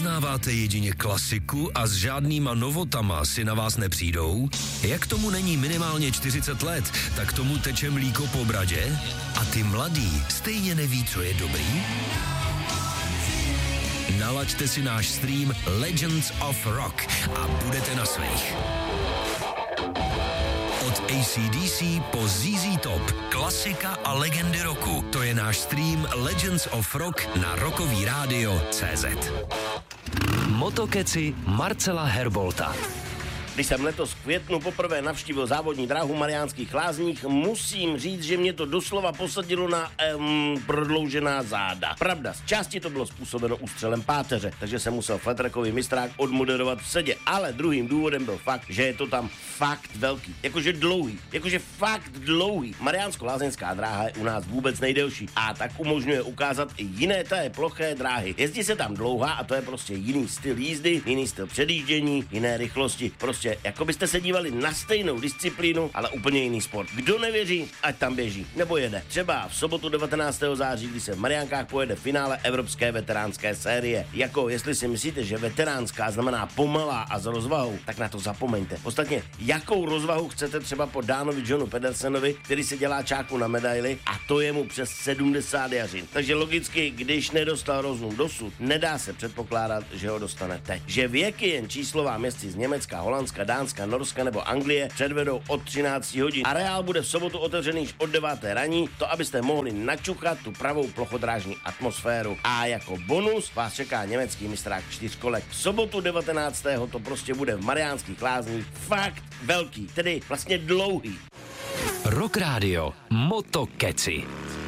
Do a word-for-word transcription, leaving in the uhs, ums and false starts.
Poznáváte jedině klasiku a s žádnýma novotama si na vás nepřijdou? Jak tomu není minimálně čtyřicet let, tak tomu teče mlíko po bradě? A ty mladí stejně neví, co je dobrý? Nalaďte si náš stream Legends of Rock a budete na svých. Od A C D C po Z Z Top, klasika a legendy roku. To je náš stream Legends of Rock na Rockový rádio tečka cé zet. Motokeci Marcela Herbolta. Když jsem letos v květnu poprvé navštívil závodní dráhu v Mariánských Lázních, musím říct, že mě to doslova posadilo na um, prodloužená záda. Pravda, z části to bylo způsobeno ústřelem páteře, takže jsem musel flattrackový mistrák odmoderovat v sedě, ale druhým důvodem byl fakt, že je to tam fakt velký, jakože dlouhý, jakože fakt dlouhý. Mariánsko-lázeňská dráha je u nás vůbec nejdelší a tak umožňuje ukázat i jiné té ploché dráhy. Jezdí se tam dlouhá a to je prostě jiný styl jízdy, jiný styl předjíždění, jiné rychlosti, prostě jako byste se dívali na stejnou disciplínu, ale úplně jiný sport. Kdo nevěří, ať tam běží, nebo jede. Třeba v sobotu devatenáctého září, kdy se v Mariánkách pojede finále Evropské veteránské série. Jako jestli si myslíte, že veteránská znamená pomalá a s rozvahou, tak na to zapomeňte. Ostatně, jakou rozvahu chcete třeba po Dánovi Johnu Pedersenovi, který se dělá čáku na medaili a to je mu přes sedmdesát jařin. Takže logicky, když nedostal rozum dosud, nedá se předpokládat, že ho dostane teď. Že věk je jen číslová, městci z Německa, Holandska, Dánska, Norska nebo Anglie předvedou od třinácti hodin. Areál bude v sobotu otevřený již od deváté raní, to abyste mohli načuchat tu pravou plochodrážní atmosféru. A jako bonus vás čeká německý mistrák čtyřkolek. V sobotu devatenáctého to prostě bude v Mariánských Lázních fakt velký, tedy vlastně dlouhý. Rock Radio Motokeci.